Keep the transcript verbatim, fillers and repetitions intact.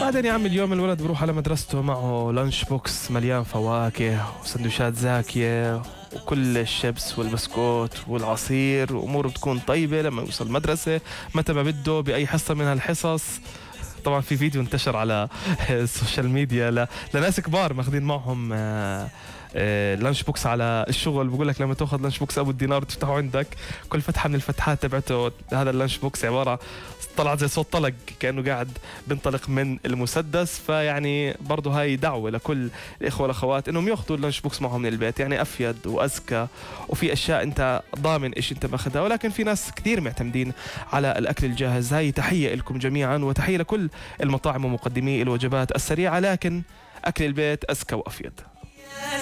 بعدين يا عم اليوم الولد بروح على مدرسته معه لانش بوكس مليان فواكه وسندويشات زاكية وكل الشيبس والبسكوت والعصير، وأموره بتكون طيبة لما يوصل المدرسة متى ما بده بأي حصة من هالحصص. طبعا في فيديو انتشر على السوشيال ميديا ل... لناس كبار ماخذين معهم آه آه لانش بوكس على الشغل. بقول لك لما تاخذ لانش بوكس ابو الدينار تفتحه عندك، كل فتحه من الفتحات تبعته هذا اللانش بوكس عباره طلعت زي صوت طلق كانه قاعد بنطلق من المسدس. فيعني برضه هاي دعوه لكل الاخوه والاخوات انهم ياخذوا اللانش بوكس معهم من البيت، يعني افيد واذكى وفي اشياء انت ضامن ايش انت ماخذها. ولكن في ناس كثير معتمدين على الاكل الجاهز. هاي تحيه لكم جميعا وتحيه لكل المطاعم ومقدمي الوجبات السريعه، لكن اكل البيت اذكى وافيد.